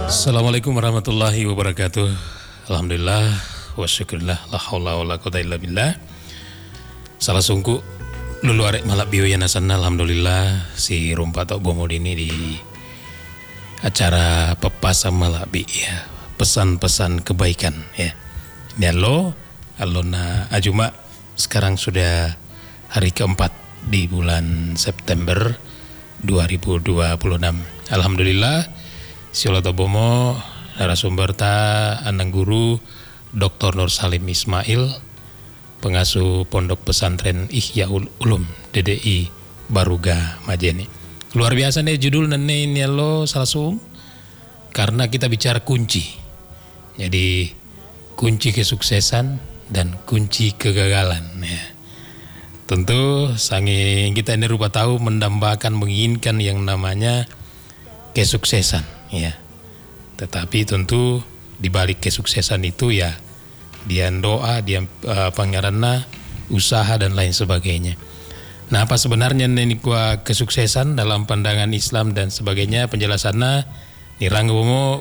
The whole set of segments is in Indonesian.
Assalamualaikum warahmatullahi wabarakatuh. Alhamdulillah wa syukurillah la haula wala quwata illa billah. Salah sungku lulu arek malak biyo ya nasan alhamdulillah si rumpa tok bomo ini di acara pepasan malak bi ya. Pesan-pesan kebaikan ya. Ini alona ajuma sekarang sudah hari keempat di bulan September 2026. Alhamdulillah Siola Tobomo narasumber ta anang guru Dr. Nur Salim Ismail, pengasuh Pondok Pesantren Ihyaul Ulum DDI Baruga Majene. Luar biasa nih judul nene ini lo salasung karena kita bicara kunci. Jadi kunci kesuksesan dan kunci kegagalan ya. Tentu sangi kita ini rupa tahu mendambakan menginginkan yang namanya kesuksesan ya. Tetapi tentu di balik kesuksesan itu ya dia doa, dia pangeranna, usaha dan lain sebagainya. Nah, apa sebenarnya ini kesuksesan dalam pandangan Islam dan sebagainya, penjelasannya niranggomo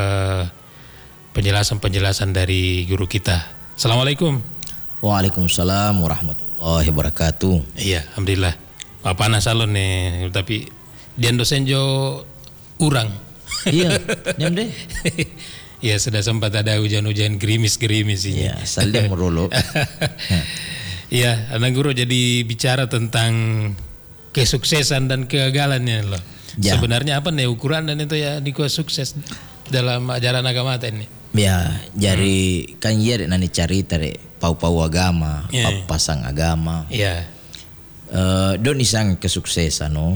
penjelasan dari guru kita. Assalamualaikum. Waalaikumsalam warahmatullahi wabarakatuh. Iya, alhamdulillah. Apa nasalon nih, tapi dian dosen jo urang. Iya, diam deh. Ya sudah sempat ada hujan-hujan gerimis-gerimis ini. Ya, saling merolok. Iya, anak guru jadi bicara tentang kesuksesan dan kegagalannya loh. Ya. Sebenarnya apa nih ukuran dan itu ya di sukses dalam ajaran agama ini? Ya, jadi kan iya nani cerita deh pau-pau agama, pasang agama. Iya. Don isang kesuksesan no.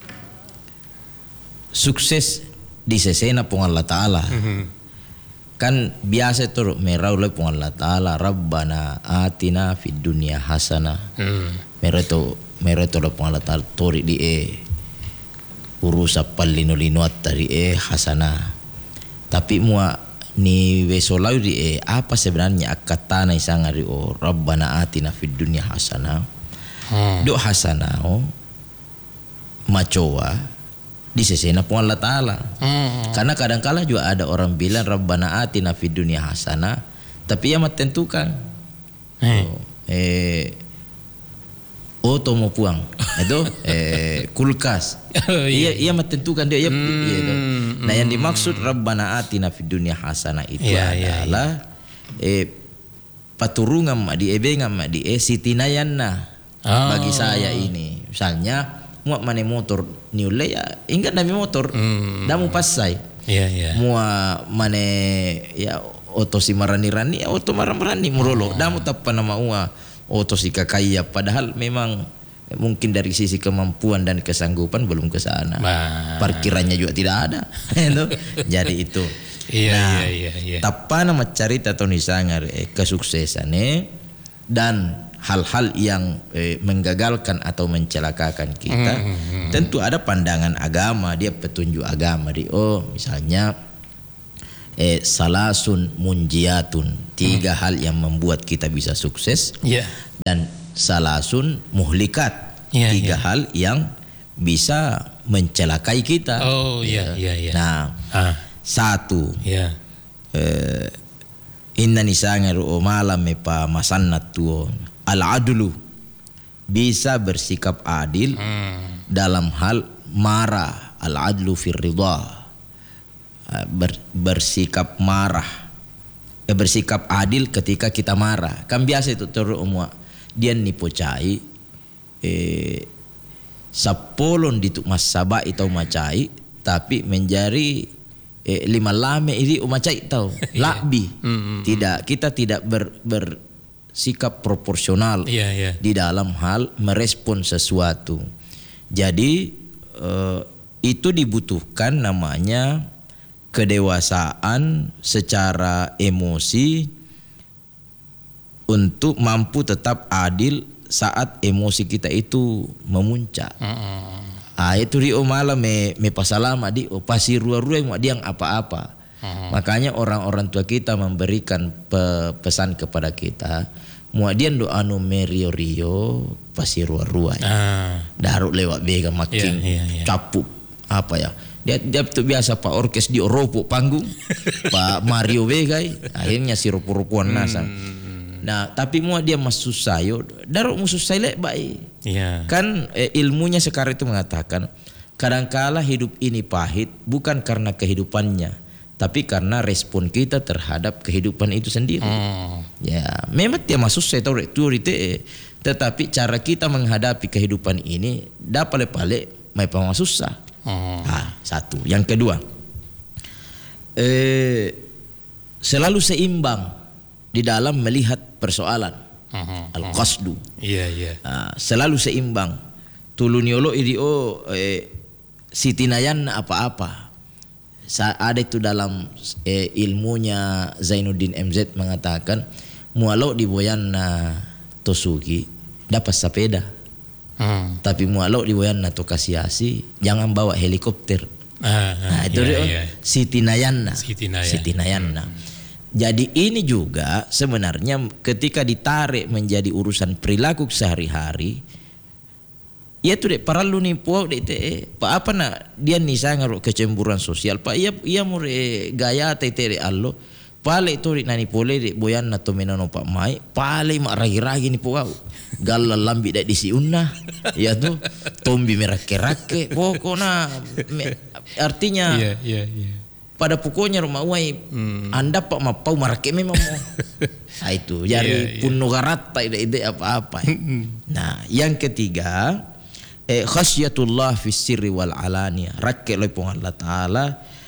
Sukses di sesena pung Allah Ta'ala. Kan biasa tuh merau le pung Allah Ta'ala Rabbana atina fid dunya hasanah. Mereto le pung Allah Ta'ala tori di urusa palino-lino tari hasanah. Tapi mua ni wesolau di apa sebenarnya akatana isang ari Rabbana atina fid dunya hasanah. Do hasanah macowa di sesena pun Allah Ta'ala. Karena kadang-kala juga ada orang bilang Rabbana atina fid dunya hasanah, tapi ia menentukan mau puang itu kulkas. Ia menentukan dia itu. Nah, yang dimaksud Rabbana atina fid dunya hasanah itu adalah paturungan di ebengan di sitinayanna bagi saya ini. Misalnya muat mane motor niule ya ingat nami motor damu pasai muat mane ya oto si marani-rani ya oto marani merolo damu tappa nama ua oto si kakaya padahal memang mungkin dari sisi kemampuan dan kesanggupan belum ke sana. Parkirannya juga tidak ada. Jadi itu. Iya. Tappa nama cerita atau nisangar kesuksesan dan hal-hal yang menggagalkan atau mencelakakan kita, tentu ada pandangan agama, dia petunjuk agama di misalnya salasun munjiatun, 3 hal yang membuat kita bisa sukses, dan salasun muhlikat, 3 hal yang bisa mencelakai kita. Nah, 1 inna nisangar malam pa masannat tuo al-adlu, bisa bersikap adil dalam hal marah. Al-adlu fir ridha, bersikap marah, bersikap adil ketika kita marah. Kan biasa itu terus dia nipocai sapolon dituk masaba itu macai tapi menjadi 5 lame ini umacai tahu lakbi. Tidak, kita tidak bersikap proporsional di dalam hal merespon sesuatu. Jadi itu dibutuhkan namanya kedewasaan secara emosi untuk mampu tetap adil saat emosi kita itu memuncak. Itu rio malam me pasalama di pasirua-rua yang dia apa-apa. Makanya orang-orang tua kita memberikan pesan kepada kita, muadian do anu merio-rio pasirua-rua. Daruk lewat bega makin capuk apa ya Dia tuh biasa Pak Orkes di Oropo panggung, Pak Mario Vegai, akhirnya si rupu-rupuan nasa. Nah, tapi mua dia masuk sayo, daruk musuh saya lek baik. Yeah. Kan ilmunya sekarang itu mengatakan, kadangkala hidup ini pahit bukan karena kehidupannya, tapi karena respon kita terhadap kehidupan itu sendiri. Ya, memang dia masuk saya tahu tetapi cara kita menghadapi kehidupan ini dapat pale mai susah. Satu. Yang kedua, selalu seimbang di dalam melihat persoalan. Al-qasdu. Selalu seimbang. Tuluniolo idio sitinayan apa-apa. Ada itu dalam ilmunya Zainuddin MZ mengatakan, mualau di Boyanna Tosuki dapat sepeda. Tapi mualau di Boyanna Tokasiasi jangan bawa helikopter. Itu dia Sitinayanna. Jadi ini juga sebenarnya ketika ditarik menjadi urusan perilaku sehari-hari, ya tuh dek paralu nih puau dek pak apa nak dia nih sangat kecemburuan sosial pak ia mure gaya tete allo pale itu nani pole dek boyan atau menono pak mai pale mak ragi-ragi nih puau galal lambi dek di siunna ya tuh tombi merake-rake pokoknya artinya pada pokoknya rumah uai anda pak mapau marake memang mau itu jari pun nogarata ide apa-apa. Nah yang ketiga khasyatullah fi sirri wal alania rakke loy pong Allah Ta'ala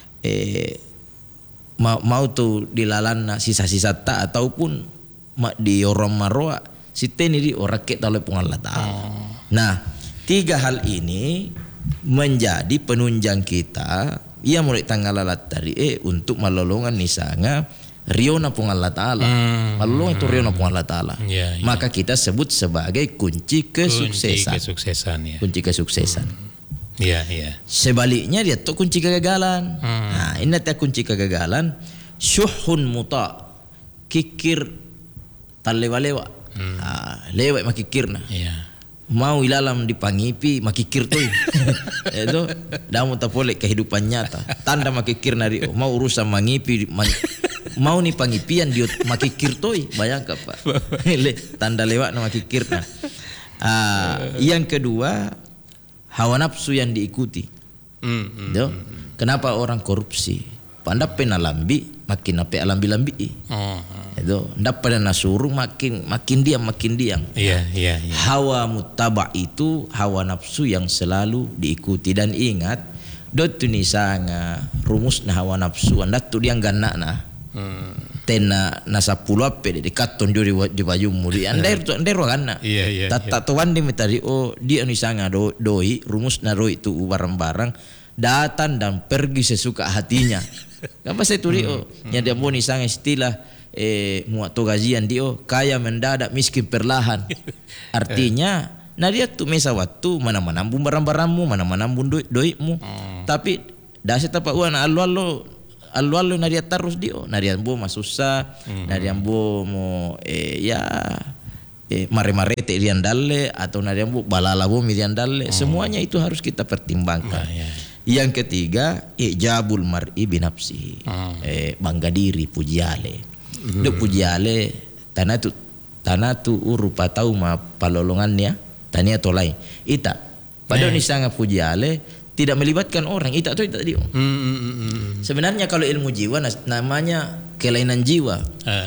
mau tu dilalana sisa-sisa tak ataupun di orang marwa siteni di rakke loy pong Allah Ta'ala. Nah tiga hal ini menjadi penunjang kita ia mulai tanggal lalat tadi untuk malolongan nisanga riona pong Allah Ta'ala. Malolongan itu riona pong Allah Ta'ala. Maka kita sebut sebagai kunci kesuksesan. Kunci kesuksesan. Sebaliknya dia tuh kunci kegagalan. Nah, ini dia kunci kegagalan. Syuhun muta, kikir talewa-lewa. Lewat makikirna. Mau ilalam dipangipi makikir tuh. Itu dah mau tapolek kehidupan nyata. Tanda makikir nari mau urusan mangipi mau nih pangipian dia makikir tuh. Bayangkan Pak. Tanda lewat nama makikir. Yang kedua hawa nafsu yang diikuti. Kenapa orang korupsi? Pandap pena lambi makin ape alambi-lambi. Itu dapat nasuru makin diam. Hawa muttaba itu hawa nafsu yang selalu diikuti. Dan ingat dotu ni sanga rumus na hawa nafsu anda tu dia ganna na tena nasa pulau ape de katon di baju muri anda ganna tata tuan di metari dia ni sanga doi rumus na doi itu barang-barang datang dan pergi sesuka hatinya. Apa saya turi nyada mo ni sanga istilah muat gajian dia kaya mendadak miskin perlahan. Artinya nah dia tu mesa waktu mana menambung barang-barangmu, mana menambung duitmu. Tapi dasar tapak uang allo nah dia terus dia. Nah dia bo masusah, nah dia bo mo mare-mare te rian dalle atau nah dia bo balala bo mirian dalle. Semuanya itu harus kita pertimbangkan. Yang ketiga ijabul mar'i binafsihi. Bangga diri pujiale. Duk pujiale tanah tu rupa tahu ma palolongannya tania tolai ita pada ni sangat pujiale tidak melibatkan orang ita tu tadi. Sebenarnya kalau ilmu jiwa namanya kelainan jiwa.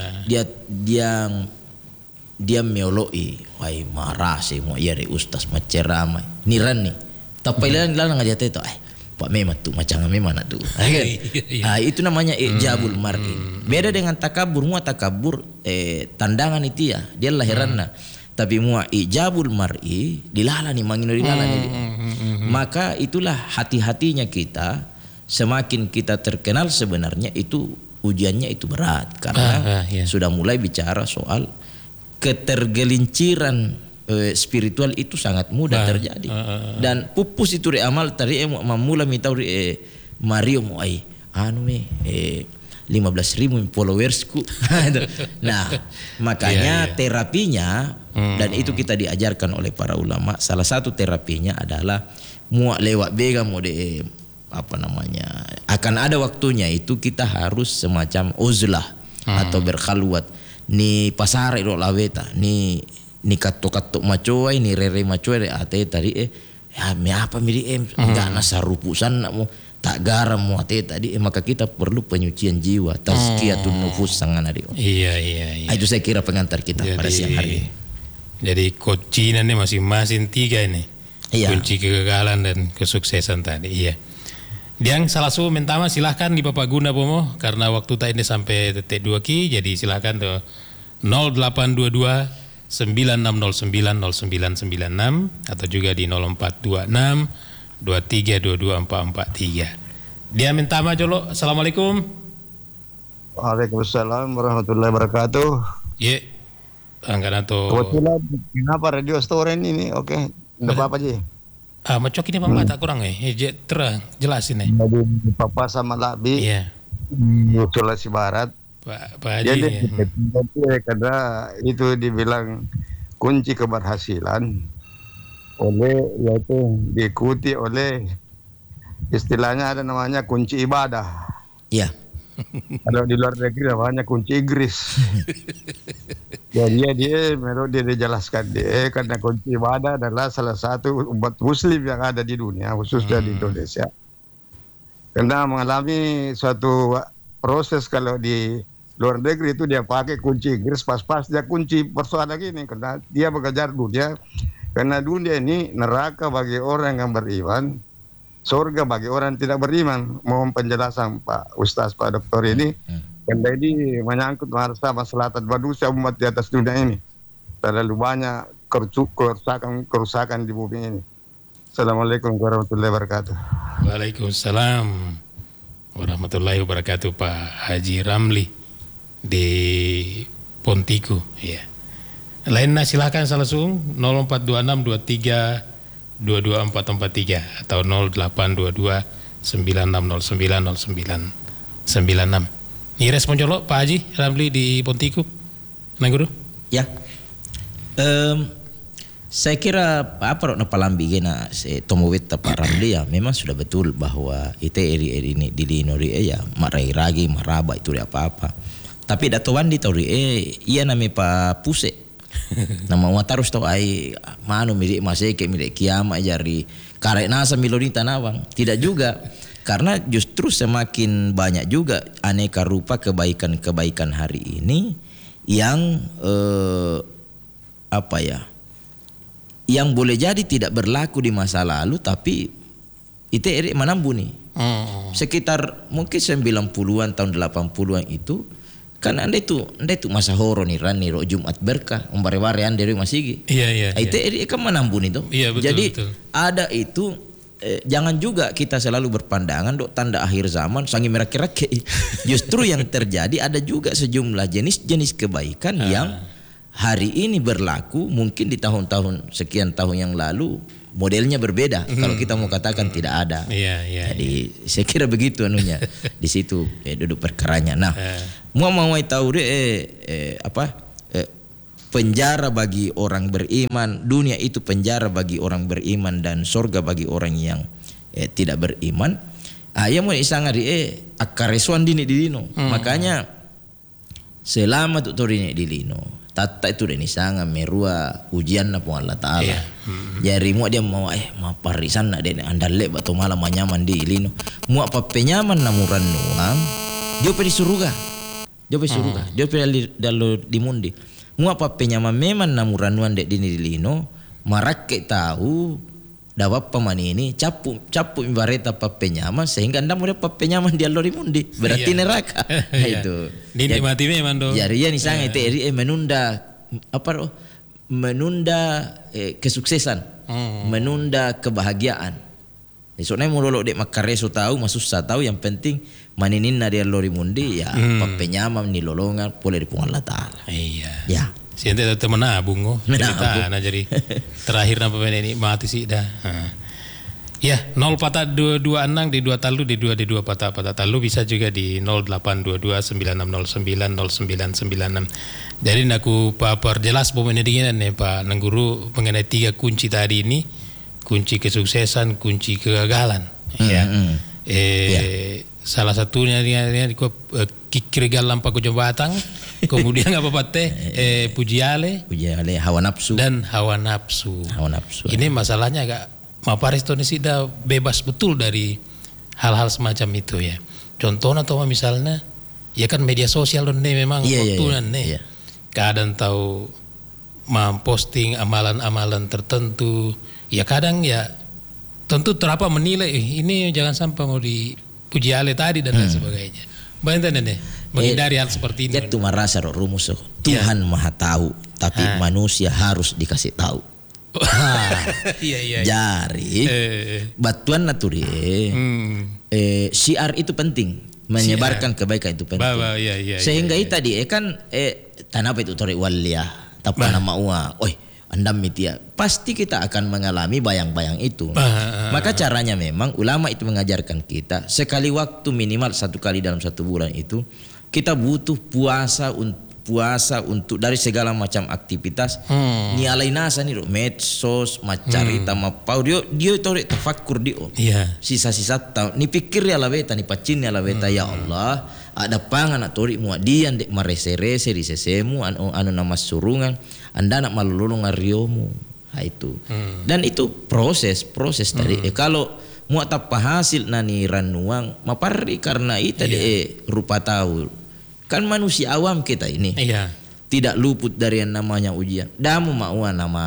Dia meoloi wai marah sih mau yari ustaz maceramai niran ni tapi lalang aja tu Pak memang tu macam memang tu. Itu namanya ijabul mar'i. Beda dengan takabur. Mua takabur tandangan itu ya. Dia lahiranna. Tapi mua ijabul mar'i dilalani mangino dilalani. Maka itulah hati-hatinya kita. Semakin kita terkenal sebenarnya itu ujiannya itu berat karena sudah mulai bicara soal ketergelinciran spiritual itu sangat mudah terjadi. Dan pupus itu amal tadi mamula minta Mario mo ay 15,000 followersku. Nah, makanya terapinya dan itu kita diajarkan oleh para ulama. Salah satu terapinya adalah muak lewat bega mo akan ada waktunya itu kita harus semacam uzlah atau berkhalwat ni pasar iro laweta ni kato macoy ni rere macoy ate tadi ya me apa miri enggak nasarupusan nak mo tak garam mo ate tadi maka kita perlu penyucian jiwa, tazkiyatun nufus sangan adik. Iya. Itu saya kira pengantar kita pada siang hari ini. Jadi kuncinya nih masing-masing 3 ini. Iya. Kunci kegagalan dan kesuksesan tadi. Iya. Yang salah satu mentama silahkan di Bapak guna Pomo karena waktu tak ini sampai detik 2 ki, jadi silahkan tuh 0822 9609 0996 atau juga di 0426 2322 443. Dia mentama jolo. Assalamualaikum. Waalaikumsalam warahmatullahi wabarakatuh. Ye. Angkat atau kebetulan kenapa radio store ini oke. Enggak apa-apa sih. Macok ini mama tak kurang terang jelas ini. Jadi Papa sama Labi. Iya. Di Sulawesi Barat. Pak Haji. Jadi karena itu dibilang kunci keberhasilan yaitu diikuti oleh istilahnya ada namanya kunci ibadah. Iya. Kalau di luar negeri namanya kunci Inggris. Jadi dia dijelaskan karena kunci ibadah adalah salah satu umat muslim yang ada di dunia khususnya di Indonesia. Karena mengalami suatu proses kalau di luar negeri itu dia pakai kunci Inggris pas-pas dia kunci persoalan gini karena dia mengejar dunia. Karena dunia ini neraka bagi orang yang beriman, surga bagi orang yang tidak beriman. Mohon penjelasan Pak Ustaz, Pak Doktor ini. Karena ini menyangkut masalah manusia umat di atas dunia ini. Terlalu banyak kerusakan di bumi ini. Assalamualaikum warahmatullahi wabarakatuh. Waalaikumsalam warahmatullahi wabarakatuh Pak Haji Ramli di Pontiku. Ya. Lainnya silakan salasung 0426 23 22443 atau 0822 9609 0996. Ini respon jolo Pak Haji Ramli di Pontiku. Nang Guru? Ya. Saya kira apa napalambi gena tomowet Pak Ramli ya memang sudah betul bahwa itu eri ini di Linori ya marai ragi maraba itu apa-apa. Tapi datoan di tori iya nami Pak Puse. Nama watarus to ai manu milik maseke milik kiamat jari karek nasa miloni tanawang. Tidak juga. Karena justru semakin banyak juga aneka rupa kebaikan-kebaikan hari ini yang yang boleh jadi tidak berlaku di masa lalu tapi itu manambu nih. Sekitar mungkin 90-an tahun 80-an itu kan anda itu masa horo nih rani ro Jumat berkah umbare-ware ande masigi. Iya. Itu kan manambun itu. Iya, betul, jadi betul. Ada itu jangan juga kita selalu berpandangan dok tanda akhir zaman sangi merake-rake. Justru yang terjadi ada juga sejumlah jenis-jenis kebaikan yang hari ini berlaku mungkin di tahun-tahun sekian tahun yang lalu modelnya berbeda. Kalau kita mau katakan tidak ada. Iya. Jadi saya kira begitu anunya di situ duduk perkaranya. Nah, mau tahu penjara bagi orang beriman, dunia itu penjara bagi orang beriman dan surga bagi orang yang tidak beriman. Ya mau isangari akaresuan dini dilino. Makanya selama tutur dini dilino tata itu deni sanga merua ujian na po Allah Ta'ala. Jadi mua dia mau parisan na den andale batu malam manyaman di ilino. Mua penyaman na muran nuang. Dia pe disuruga. Dia pe dalu dimundi. Mua penyaman memang na muran nuang dek dini ilino. Marake tahu dapat pemani ini capu ibareta penyaman sehingga anda muda penyaman dia lori mundi berarti neraka. Itu. Dini mati memang do. Jadi ya nisang itu menunda kesuksesan, menunda kebahagiaan. Soalnya mulolok dek makareso tahu masusah tahu yang penting maninin na dia lori mundi ya penyaman ni lolongan boleh dipungan Allah Ta'ala. Iya. Ya. Siente teman menabung cerita nah jadi terakhir napa ini mati sih dah. Ya 04226 di 2 talu di 2 patah talu bisa juga di 0822 9609 0996. Jadi aku perjelas pemain dengan Pak Nangguru mengenai 3 kunci tadi ini, kunci kesuksesan, kunci kegagalan. Ya. Salah satunya kikir galam paku jembatan, kemudian apa teh pujiale, hawa nafsu dan hawa nafsu. Ini masalahnya agak Maparis ini sudah bebas betul dari hal-hal semacam itu ya. Contohnya atau misalnya ya kan media sosial ini memang kadang tahu memposting amalan-amalan tertentu, ya kadang ya tentu terapa menilai ini jangan sampai mau dipuji ale tadi dan lain sebagainya. Bayangkan nih menghindari hal seperti ini. Itu merasa rumus Tuhan Maha tahu, tapi manusia harus dikasih tahu. Jari batuan naturi syiar itu penting, menyebarkan kebaikan itu penting. Sehingga tadi kan tanah itu tori walia tapi nama andam mitia, pasti kita akan mengalami bayang-bayang itu. Maka caranya memang ulama itu mengajarkan kita sekali waktu minimal 1 kali dalam 1 bulan itu kita butuh puasa untuk dari segala macam aktivitas. Nialai nasa nih medsos, macarita, mapau dia itu tafakkur dio. Sisa-sisa tahu. Ni pikir ya la beta, ni pacin ya la beta ya Allah. Ada pangan atori mua dian dek marese-rese di sesemu anu nama surungan. Anda nak malululung ariomu. Itu. Dan itu proses tadi. Kalau mua tapa hasil nani ranuang maparri karena itu rupa tahu. Kan manusia awam kita ini tidak luput dari yang namanya ujian. Damu mau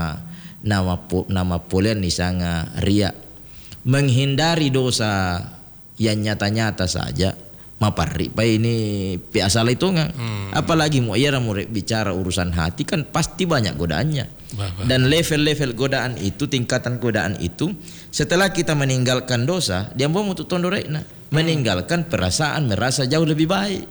nama polian nisanga ria, menghindari dosa yang nyata-nyata saja. Maparri pa ini biasa itu nggak. Apalagi mau bicara urusan hati kan pasti banyak godaannya. Dan level-level godaan itu, tingkatan godaan itu, setelah kita meninggalkan dosa, dia mau untuk tondorena, meninggalkan perasaan merasa jauh lebih baik.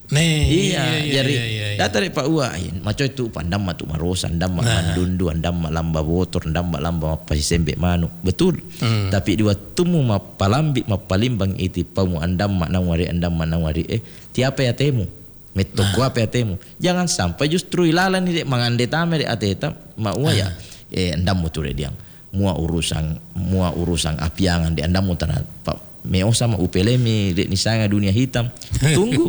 Jadi dari Pak Ua, macam itu pandam matu marosan, andam mandundu, andam lamba botor, andam lamba pasi sembe manu, betul. Tapi dua tumu mapalambi mapalimbang iti pamu andam manawari tiapa ya temu, metoko apa ya temu. Jangan sampai justru ilalan ni mangandeta mere ateta maua ya, andam muture diang. Mua urusan apiangan di andam mutara Pak. Meo sama upelemi nisanga dunia hitam. Tunggu.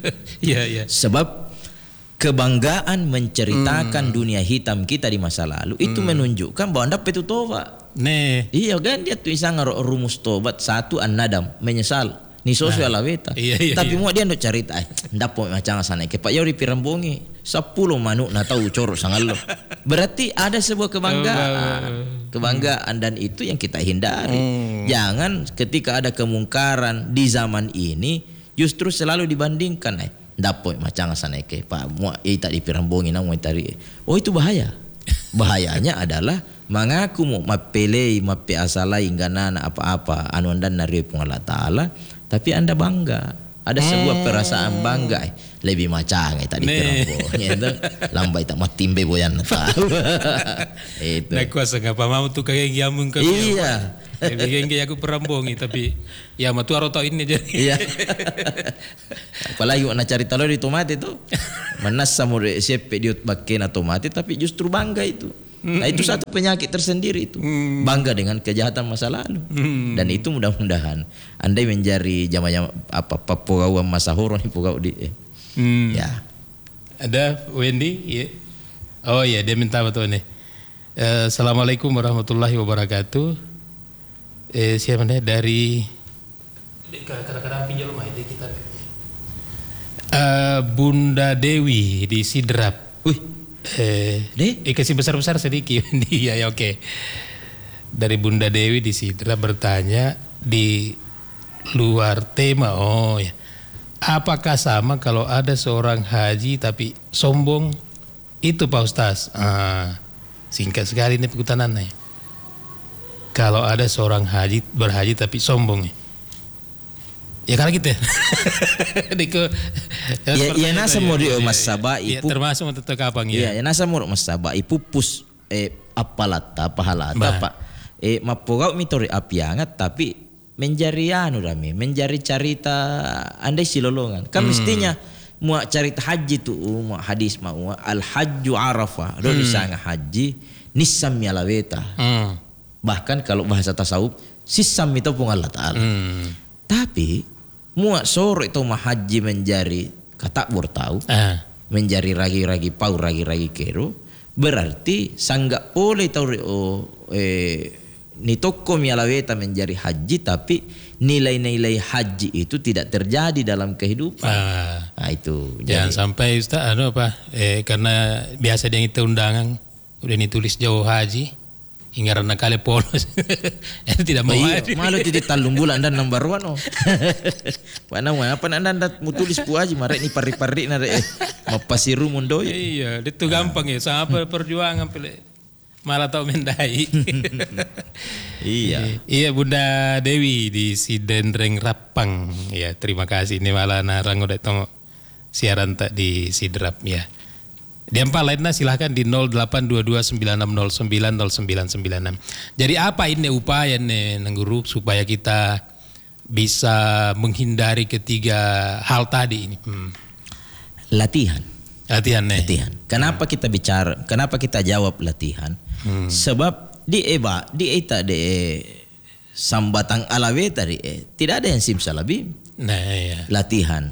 Sebab kebanggaan menceritakan dunia hitam kita di masa lalu itu menunjukkan bahwa dapat itu tobat. Iya kan dia tuh isang rumus tobat 1 an-nadam, menyesal. Ni sosial beta. Tapi mau dia ndok cerita ndapo macam sana ke Pak Yori pirambongi 10 manuk na tahu coro sangallo. Berarti ada sebuah kebanggaan dan itu yang kita hindari. Jangan ketika ada kemungkaran di zaman ini justru selalu dibandingkan ndapo macam sana ke Pak mau tak dipirambongi nang tari. Oh itu bahaya. Bahayanya adalah mengaku mau mapelei mape asalai ganana apa-apa anu andan nari Allah Taala. Tapi Anda bangga, ada sebuah perasaan bangga, lebih macang tadi pirambongnya itu, lambai tak matimbe boyan tahu. Itu. Nak kuasa ngapa mau tu kayak giamun kami. Iya. Lebih kayak aku perambongi tapi ya matu arota ini jadi. Iya. Apalagi nak cari telur di tomat itu, manas samur siapa diut bakena tomat tapi justru bangga itu. Nah itu satu penyakit tersendiri itu, bangga dengan kejahatan masa lalu. Dan itu mudah-mudahan andai menjadi zamannya pegawai masa horon pegawai di ya. Ada Wendy ya. Oh ya dia minta betul nih. Assalamualaikum warahmatullahi wabarakatuh. Siapa nih dari kadang-kadang pinjol mah itu kita. Bunda Dewi di Sidrap. Kasih besar-besar sedikit. Iya ya oke. Dari Bunda Dewi di Sidra bertanya di luar tema. Oh ya. Apakah sama kalau ada seorang haji tapi sombong? Itu Pak Ustaz. Singkat sekali ini perkutanannya. Kalau ada seorang haji berhaji tapi sombong ya karena gitu ya. Ya nasa mau di Mas Sabah ipu termasuk untuk kapang ya. Ya nasa mau Mas Sabah ipu pus apalata pahalata Pak. Mapogau mitori apiangat tapi menjadi menjadi carita andai silolongan. Kan mestinya mau carita haji tu mau hadis mau al hajju arafah. Do disanga haji nisam ya laweta. Bahkan kalau bahasa tasawuf sisam itu pun Allah Ta'ala. Tapi muak sore itu mah haji menjadi katakbur tahu. Menjadi ragi-ragi pau ragi-ragi kero. Berarti sanggak boleh tahu ni toko mialaweta menjadi haji tapi nilai-nilai haji itu tidak terjadi dalam kehidupan. Nah itu. Jangan sampai Ustaz karena biasa dia itu undangan udah ditulis jauh haji hingga karena kali polos tidak mau haji. Malu tidak talung bulan dan nomor wano. Apa anda mau tulis pu haji marek ni pari-pari nare mapasiru mundo. Iya, itu gampang ya sama perjuangan pilih. Malah tahu mendai. Iya Bunda Dewi di Sidendreng Rapang. Ya terima kasih ini malah narang udah tong siaran tak di Sidrap ya. Di empat lainnya silahkan di 082296090996. Jadi apa ini upaya nih Guru supaya kita bisa menghindari ketiga hal tadi ini? Latihan. Kenapa kita bicara? Kenapa kita jawab latihan? Sebab di sambatang alawe tadi tidak ada yang simsalabim. Latihan.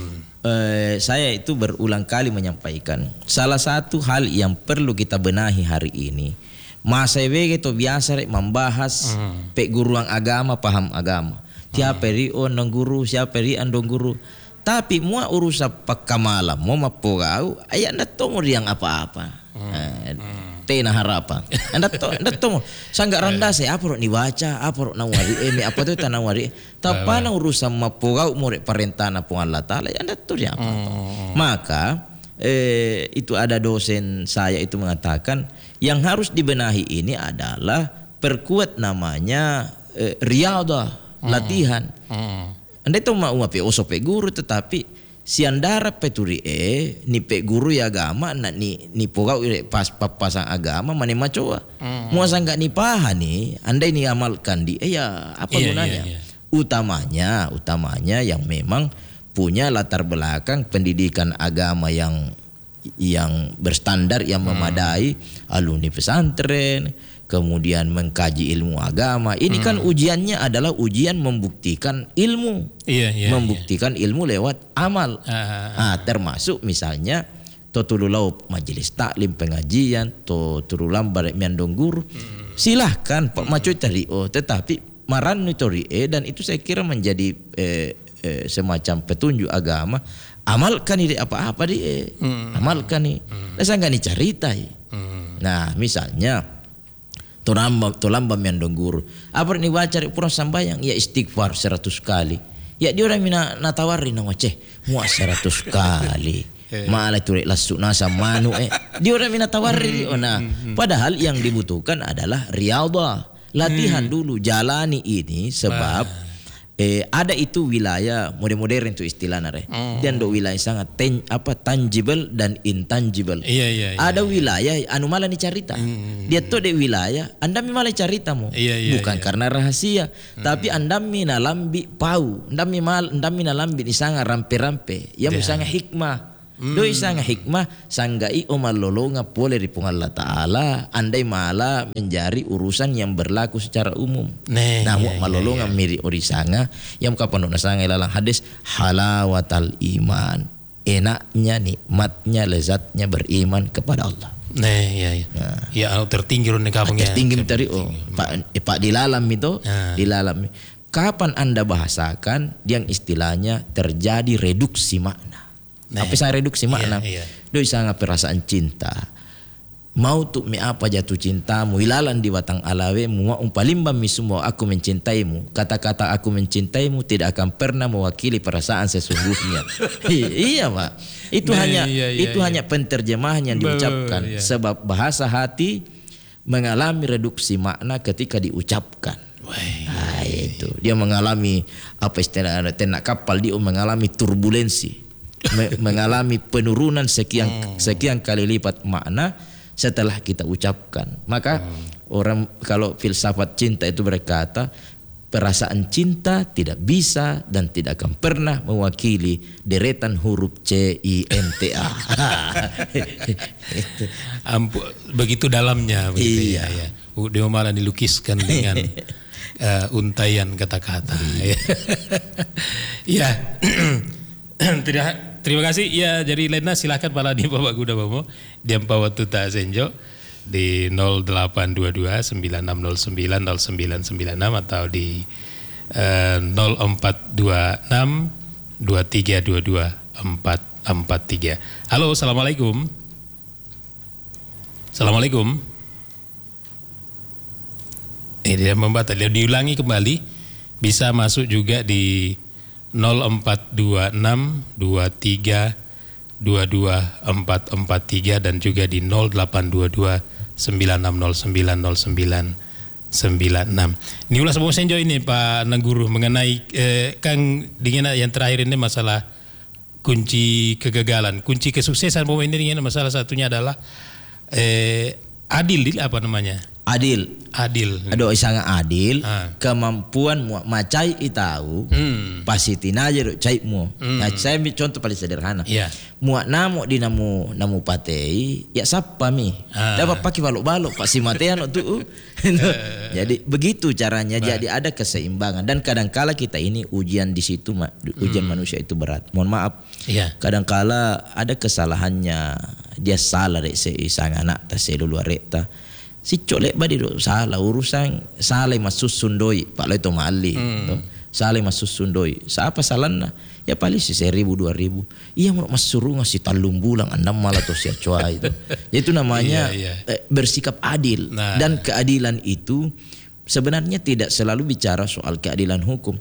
Saya itu berulang kali menyampaikan salah satu hal yang perlu kita benahi hari ini. Masa itu biasa membahas pe guruan agama paham agama. Tiap hari nang guru, siapa hari andong guru. Tapi mua urusan pakamalam, mau mapogau, ayah anda tomo yang apa-apa. Tena harapan. Anda tomo, sanggak rendah saya apa ni baca, apa nawari, apa tu tanawari. Tapi na urusan mapogau mau parentana pun Allah Taala, anda tu dia apa. Maka itu ada dosen saya itu mengatakan yang harus dibenahi ini adalah perkuat namanya riyadhah, latihan. Anda itu mau ngapain osope guru tetapi si andara peturi ni pe guru ya agama na ni pogau pas pasang agama mane macoa. Mua sangka ni paha ni andai ni amalkan di ya apa gunanya? Utamanya yang memang punya latar belakang pendidikan agama yang berstandar yang memadai, alumni pesantren, kemudian mengkaji ilmu agama. Ini kan ujiannya adalah ujian membuktikan ilmu. Membuktikan ilmu lewat amal. Termasuk misalnya totululau majelis taklim pengajian, totululam barek miandong guru. Silahkan Pak Macoy tadi tetapi maran nitori dan itu saya kira menjadi semacam petunjuk agama. Amalkan ini apa-apa amalkan ini. Saya enggak nih cerita. Nah, misalnya tolamba miandong guru. Apa ni baca pura sambayang ya istighfar 100 kali. Ya dia orang mina natawari nang waceh muat 100 kali. Malah tu lasuk nasa manu dia orang mina tawari. Padahal yang dibutuhkan adalah riyadhah. Latihan dulu, jalani ini sebab ada itu wilayah modern itu istilahnya dan do wilayah sangat tangible dan intangible. Ada wilayah anu malah ni carita. Dia tuh de wilayah anda malah carita mo. Bukan karena rahasia, tapi anda mina lambi pau, anda mina lambi ni sangat rampe-rampe. Ya sangat hikmah. Doi sangat hikmah sanggai malolonga boleh di Allah Taala andai malah menjadi urusan yang berlaku secara umum. Namun malolonga miri orisanga yang kapan sanga lalang hadis halawatal iman, enaknya nikmatnya lezatnya beriman kepada Allah. Ya tertinggi nih kapan ya. Tertinggi tadi Pak dilalam itu dilalam. Kapan anda bahasakan yang istilahnya terjadi reduksi makna? Apa saya reduksi makna? Doi sangat perasaan cinta. Mau tu me apa jatuh cintamu ilalan di batang alawe mua umpalimba mi semua aku mencintaimu. Kata-kata aku mencintaimu tidak akan pernah mewakili perasaan sesungguhnya. Iya, Pak. Itu hanya penterjemahan yang diucapkan sebab bahasa hati mengalami reduksi makna ketika diucapkan. Itu dia mengalami apa istilahnya tenak kapal dia mengalami turbulensi. Mengalami penurunan sekian kali lipat makna setelah kita ucapkan. Maka orang kalau filsafat cinta itu berkata perasaan cinta tidak bisa dan tidak akan pernah mewakili deretan huruf CINTA. Begitu dalamnya begitu ya. Dia malah dilukiskan dengan untayan kata-kata. Ya. Terima kasih. Ya, jadi Lena silakan pala di Bapak Guda Bomo di Ampawa Tuta Senjo di 0822 9609 0996 atau di 0426 2322 443. Halo, assalamualaikum. Assalamualaikum. Dia membatal. Diulangi kembali. Bisa masuk juga di 0426 23 22 443 dan juga di 0822 9609 0996. Ini ulas mau senjo ini Pak Nangguru mengenai Kang dengan yang terakhir ini masalah kunci kegagalan, kunci kesuksesan mau ini dengan masalah satunya adalah adil apa namanya? Adil. Aduh sangat adil. Kemampuan macai itau. Pasti aja do cai mu. Nah, saya contoh paling sederhana. Muak namo di namu patei ya sapa mi. Dapat pakai balok-balok pasti matean tuh. Jadi begitu caranya. Jadi ada keseimbangan dan kadangkala kita ini ujian di situ ujian manusia itu berat. Mohon maaf. Kadangkala ada kesalahannya. Dia salah dek sang anak ta selulu areta. Si colek badi do salah urusan salah masus sundoi Pak Leto Mali salah masus sundoi siapa salahnya ya paling si 1.000 2.000 iya mau masuru ngasih talung bulang 6 malah tuh sia coa itu namanya bersikap adil. Dan keadilan itu sebenarnya tidak selalu bicara soal keadilan hukum.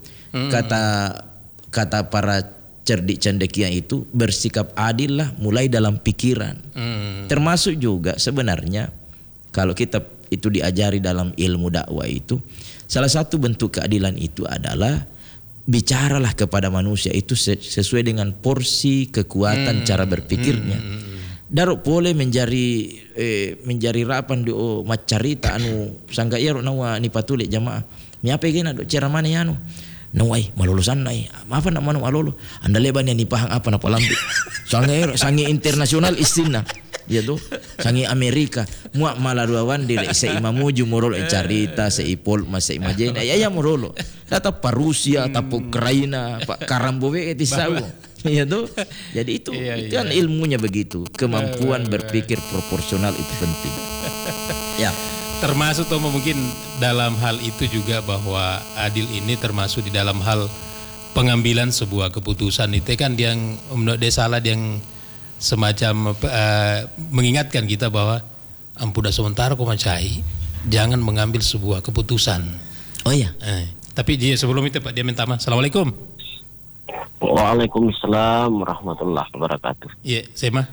Kata para cerdik cendekia itu bersikap adil lah mulai dalam pikiran. Termasuk juga sebenarnya kalau kita itu diajari dalam ilmu dakwah itu, salah satu bentuk keadilan itu adalah bicaralah kepada manusia itu sesuai dengan porsi kekuatan cara berpikirnya. Daruk boleh menjadi rapan di macarita anu sangga iro nawa ni patulik jamaah. Mi apa gena do cara mana anu? Nawai malulusan nai. Apa nak manu alolo? Anda leban yang nipahang apa na palambi. Sangga iro sangi internasional istina. Ya tuh sangi Amerika muak malaruawan di se imamuju morolo carita se ipol mas se imajena ya morolo data pa Rusia tapo Ukraina pak karambowe etisau ya tuh jadi itu kan ilmunya begitu, kemampuan berpikir proporsional itu penting ya. Termasuk Tomo mungkin dalam hal itu juga bahwa adil ini termasuk di dalam hal pengambilan sebuah keputusan itu kan yang menurut salah yang semacam mengingatkan kita bahwa ampudah sementara kau macai jangan mengambil sebuah keputusan. Oh iya. Tapi sebelum itu Pak dia minta maaf. Assalamualaikum. Waalaikumsalam warahmatullahi wabarakatuh. Iya, Sema.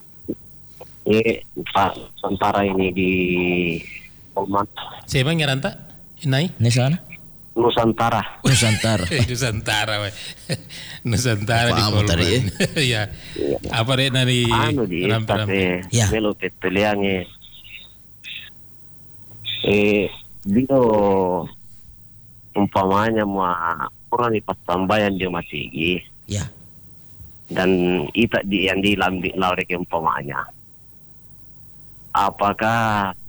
Pak sementara ini di Oman. Sema ngeranta? Inai? Ini sana? Nusantara. Nusantara di Polman. Ya. Apa deh nari? Anu di ya. Melo peteliange. Dia umpamanya orang ipas tambayan dia masih. Ya. Dan ita di yang dilambi laurek umpamanya. Apakah